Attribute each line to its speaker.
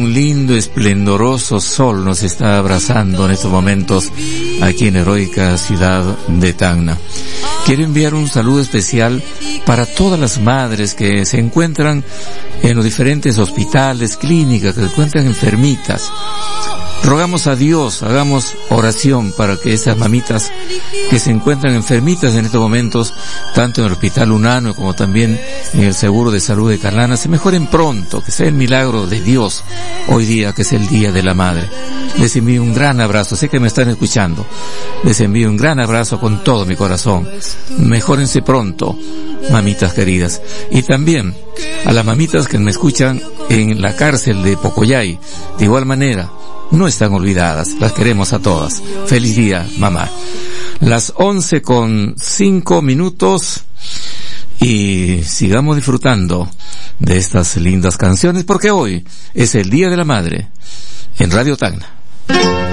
Speaker 1: Un lindo, esplendoroso sol nos está abrazando en estos momentos aquí en heroica ciudad de Tacna. Quiero enviar un saludo especial para todas las madres que se encuentran en los diferentes hospitales, clínicas, que se encuentran enfermitas. Rogamos a Dios, hagamos oración para que esas mamitas que se encuentran enfermitas en estos momentos, tanto en el Hospital Unano como también en el Seguro de Salud de Carlana, se mejoren pronto, que sea el milagro de Dios hoy día, que es el Día de la Madre. Les envío un gran abrazo, sé que me están escuchando, les envío un gran abrazo con todo mi corazón. Mejórense pronto, mamitas queridas. Y también a las mamitas que me escuchan en la cárcel de Pocoyay, de igual manera, no están olvidadas, las queremos a todas. Feliz día, mamá. Las 11:05 y sigamos disfrutando de estas lindas canciones porque hoy es el Día de la Madre en Radio Tacna.